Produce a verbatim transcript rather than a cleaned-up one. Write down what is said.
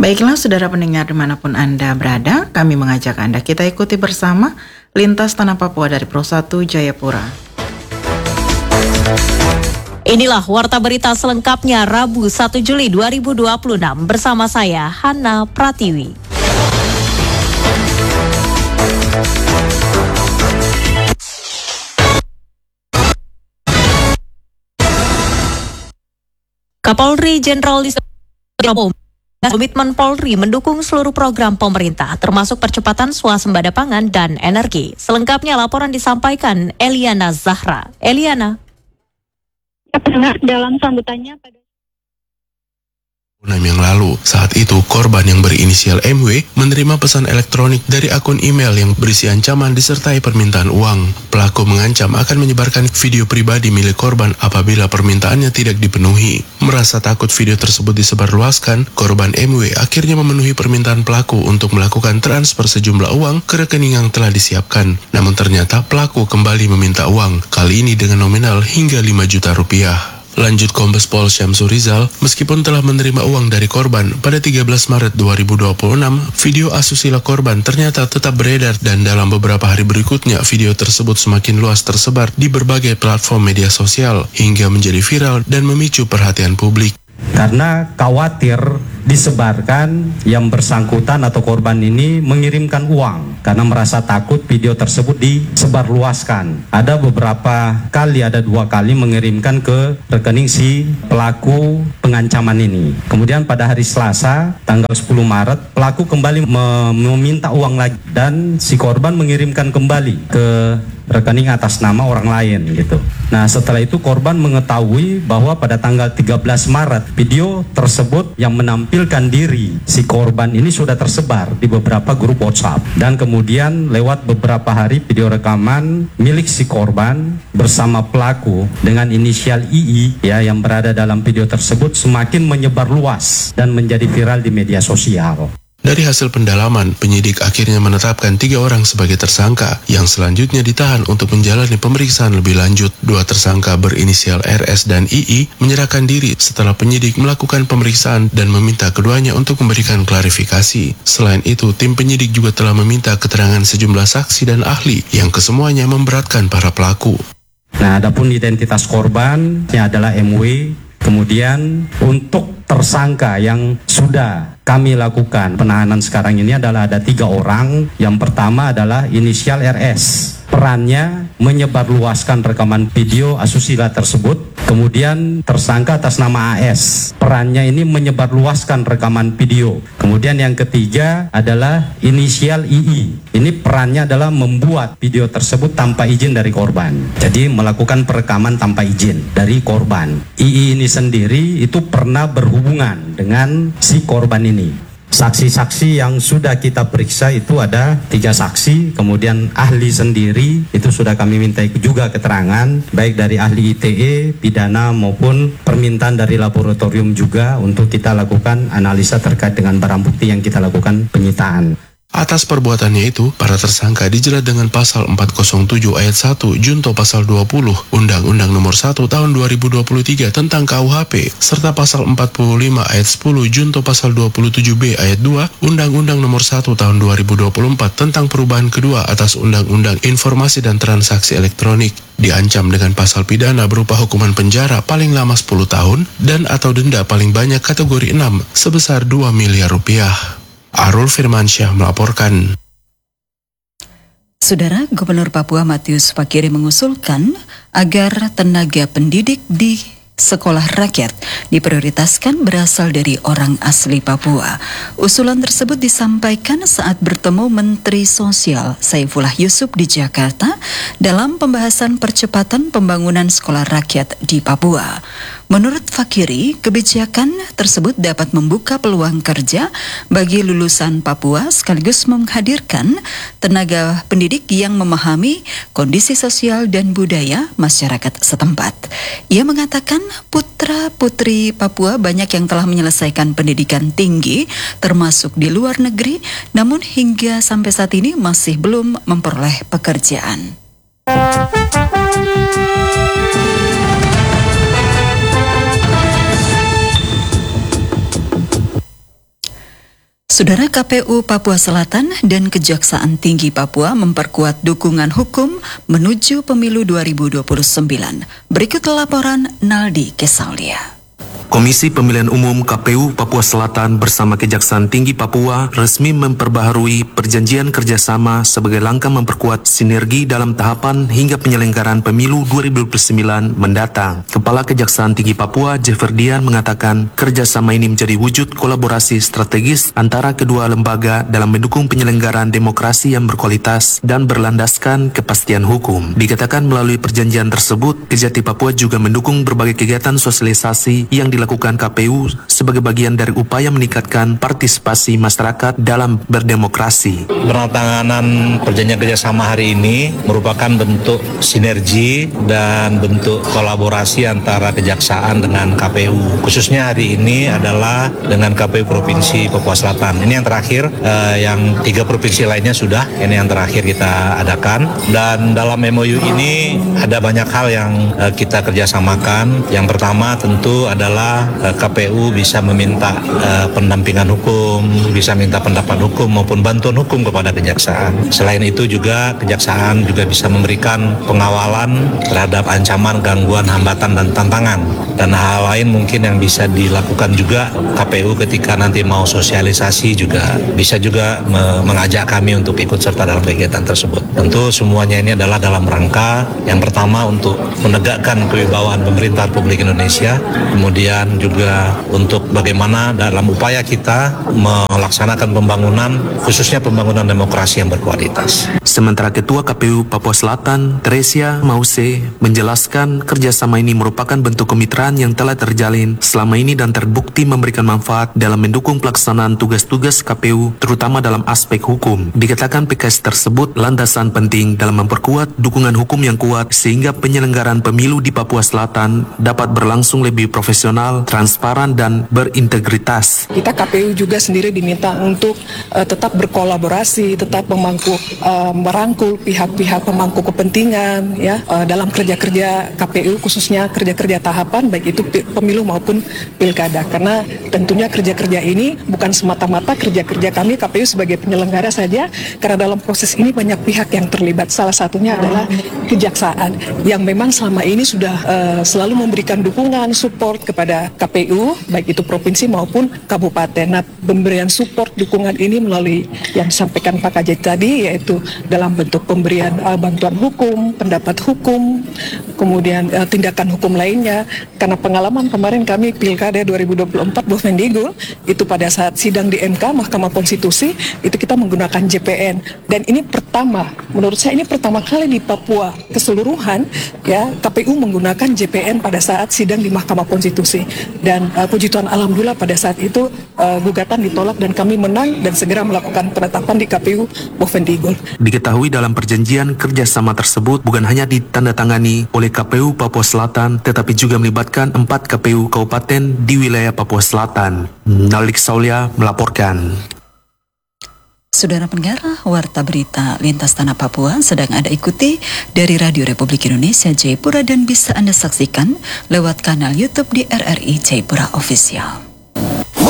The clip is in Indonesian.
Baiklah saudara pendengar dimanapun Anda berada, kami mengajak Anda kita ikuti bersama Lintas Tanah Papua dari Pro satu Jayapura. Inilah Warta Berita selengkapnya Rabu satu Juli dua ribu dua puluh enam bersama saya Hana Pratiwi. Kapolri Jenderal Listio komitmen Polri mendukung seluruh program pemerintah termasuk percepatan swasembada pangan dan energi. Selengkapnya laporan disampaikan Eliana Zahra. Eliana. Ya, benar, dalam sambutannya pada enam yang lalu. Saat itu, korban yang berinisial M W menerima pesan elektronik dari akun email yang berisi ancaman disertai permintaan uang. Pelaku mengancam akan menyebarkan video pribadi milik korban apabila permintaannya tidak dipenuhi. Merasa takut video tersebut disebarluaskan, korban M W akhirnya memenuhi permintaan pelaku untuk melakukan transfer sejumlah uang ke rekening yang telah disiapkan. Namun ternyata pelaku kembali meminta uang, kali ini dengan nominal hingga lima juta rupiah. Lanjut Kombes Pol Syamsur Rizal, meskipun telah menerima uang dari korban pada tiga belas Maret dua ribu dua puluh enam, video asusila korban ternyata tetap beredar dan dalam beberapa hari berikutnya video tersebut semakin luas tersebar di berbagai platform media sosial hingga menjadi viral dan memicu perhatian publik. Karena khawatir disebarkan yang bersangkutan atau korban ini mengirimkan uang karena merasa takut video tersebut disebarluaskan. Ada beberapa kali, ada dua kali mengirimkan ke rekening si pelaku pengancaman ini. Kemudian pada hari Selasa tanggal sepuluh Maret pelaku kembali meminta uang lagi dan si korban mengirimkan kembali ke rekening atas nama orang lain gitu. Nah, setelah itu korban mengetahui bahwa pada tanggal tiga belas Maret video tersebut yang menampilkan diri si korban ini sudah tersebar di beberapa grup WhatsApp, dan kemudian lewat beberapa hari video rekaman milik si korban bersama pelaku dengan inisial I I ya yang berada dalam video tersebut semakin menyebar luas dan menjadi viral di media sosial. Dari hasil pendalaman, penyidik akhirnya menetapkan tiga orang sebagai tersangka yang selanjutnya ditahan untuk menjalani pemeriksaan lebih lanjut. Dua tersangka berinisial R S dan I I menyerahkan diri setelah penyidik melakukan pemeriksaan dan meminta keduanya untuk memberikan klarifikasi. Selain itu, tim penyidik juga telah meminta keterangan sejumlah saksi dan ahli yang kesemuanya memberatkan para pelaku. Nah, adapun identitas korban yang adalah M W. Kemudian untuk tersangka yang sudah kami lakukan penahanan sekarang ini adalah ada tiga orang. Yang pertama adalah inisial R S. Perannya menyebarluaskan rekaman video asusila tersebut. Kemudian tersangka atas nama A S. Perannya ini menyebarluaskan rekaman video. Kemudian yang ketiga adalah inisial I I. Ini perannya adalah membuat video tersebut tanpa izin dari korban. Jadi melakukan perekaman tanpa izin dari korban. I I ini sendiri itu pernah berhubungan dengan si korban ini. Saksi-saksi yang sudah kita periksa itu ada tiga saksi, kemudian ahli sendiri itu sudah kami minta juga keterangan, baik dari ahli I T E, pidana maupun permintaan dari laboratorium juga untuk kita lakukan analisa terkait dengan barang bukti yang kita lakukan penyitaan. Atas perbuatannya itu, para tersangka dijerat dengan pasal empat nol tujuh ayat satu junto pasal dua puluh Undang-Undang Nomor satu Tahun dua ribu dua puluh tiga tentang K U H P serta pasal empat puluh lima ayat sepuluh junto pasal dua puluh tujuh B ayat dua Undang-Undang Nomor satu Tahun dua ribu dua puluh empat tentang perubahan kedua atas Undang-Undang Informasi dan Transaksi Elektronik. Diancam dengan pasal pidana berupa hukuman penjara paling lama sepuluh tahun dan atau denda paling banyak kategori enam sebesar dua miliar rupiah. Arul Firmansyah melaporkan. Saudara Gubernur Papua Matius Fakiri mengusulkan agar tenaga pendidik di sekolah rakyat diprioritaskan berasal dari orang asli Papua. Usulan tersebut disampaikan saat bertemu Menteri Sosial Saifullah Yusuf di Jakarta dalam pembahasan percepatan pembangunan sekolah rakyat di Papua. Menurut Fakiri, kebijakan tersebut dapat membuka peluang kerja bagi lulusan Papua sekaligus menghadirkan tenaga pendidik yang memahami kondisi sosial dan budaya masyarakat setempat. Ia mengatakan putra-putri Papua banyak yang telah menyelesaikan pendidikan tinggi termasuk di luar negeri, namun hingga sampai saat ini masih belum memperoleh pekerjaan. Saudara, K P U Papua Selatan dan Kejaksaan Tinggi Papua memperkuat dukungan hukum menuju pemilu dua ribu dua puluh sembilan. Berikut laporan Naldi Kesaulia. Komisi Pemilihan Umum K P U Papua Selatan bersama Kejaksaan Tinggi Papua resmi memperbaharui perjanjian kerjasama sebagai langkah memperkuat sinergi dalam tahapan hingga penyelenggaraan pemilu dua ribu dua puluh sembilan mendatang. Kepala Kejaksaan Tinggi Papua, Jefferdian, mengatakan kerjasama ini menjadi wujud kolaborasi strategis antara kedua lembaga dalam mendukung penyelenggaraan demokrasi yang berkualitas dan berlandaskan kepastian hukum. Dikatakan melalui perjanjian tersebut, Kejati Papua juga mendukung berbagai kegiatan sosialisasi yang dilakukan dilakukan K P U sebagai bagian dari upaya meningkatkan partisipasi masyarakat dalam berdemokrasi. Penandatanganan perjanjian kerjasama hari ini merupakan bentuk sinergi dan bentuk kolaborasi antara Kejaksaan dengan K P U. Khususnya hari ini adalah dengan K P U Provinsi Papua Selatan. Ini yang terakhir, eh, yang tiga provinsi lainnya sudah, ini yang terakhir kita adakan. Dan dalam M O U ini ada banyak hal yang eh, kita kerjasamakan. Yang pertama tentu adalah K P U bisa meminta uh, pendampingan hukum, bisa minta pendapat hukum maupun bantuan hukum kepada Kejaksaan. Selain itu juga Kejaksaan juga bisa memberikan pengawalan terhadap ancaman, gangguan, hambatan, dan tantangan. Dan hal lain mungkin yang bisa dilakukan juga K P U ketika nanti mau sosialisasi juga bisa juga me- mengajak kami untuk ikut serta dalam kegiatan tersebut. Tentu semuanya ini adalah dalam rangka yang pertama untuk menegakkan kewibawaan pemerintah Republik Indonesia, kemudian juga untuk bagaimana dalam upaya kita melaksanakan pembangunan, khususnya pembangunan demokrasi yang berkualitas. Sementara Ketua K P U Papua Selatan, Teresia Mause, menjelaskan kerjasama ini merupakan bentuk kemitraan yang telah terjalin selama ini dan terbukti memberikan manfaat dalam mendukung pelaksanaan tugas-tugas K P U, terutama dalam aspek hukum. Dikatakan P K S tersebut landasan penting dalam memperkuat dukungan hukum yang kuat sehingga penyelenggaraan pemilu di Papua Selatan dapat berlangsung lebih profesional, transparan, dan berintegritas. Kita K P U juga sendiri diminta untuk uh, tetap berkolaborasi, tetap memangku, uh, merangkul pihak-pihak pemangku kepentingan ya uh, dalam kerja-kerja K P U, khususnya kerja-kerja tahapan baik itu pemilu maupun pilkada. Karena tentunya kerja-kerja ini bukan semata-mata kerja-kerja kami K P U sebagai penyelenggara saja, karena dalam proses ini banyak pihak yang terlibat. Salah satunya adalah Kejaksaan yang memang selama ini sudah uh, selalu memberikan dukungan, support kepada K P U, baik itu provinsi maupun kabupaten. Nah, pemberian support dukungan ini melalui yang disampaikan Pak Kajati tadi, yaitu dalam bentuk pemberian uh, bantuan hukum, pendapat hukum, kemudian uh, tindakan hukum lainnya. Karena pengalaman kemarin kami Pilkada dua ribu dua puluh empat Bovendigul, itu pada saat sidang di M K, Mahkamah Konstitusi, itu kita menggunakan J P N. Dan ini pertama, menurut saya ini pertama kali di Papua keseluruhan, ya, K P U menggunakan J P N pada saat sidang di Mahkamah Konstitusi. Dan uh, puji Tuhan alhamdulillah pada saat itu uh, gugatan ditolak dan kami menang dan segera melakukan penetapan di K P U Bovendigul. Diketahui dalam perjanjian kerjasama tersebut bukan hanya ditandatangani oleh K P U Papua Selatan, tetapi juga melibatkan empat K P U kabupaten di wilayah Papua Selatan. Naldi Kesaulia melaporkan. Saudara pendengar, Warta Berita Lintas Tanah Papua sedang Anda ikuti dari Radio Republik Indonesia Jayapura dan bisa Anda saksikan lewat kanal YouTube di R R I Jayapura Official.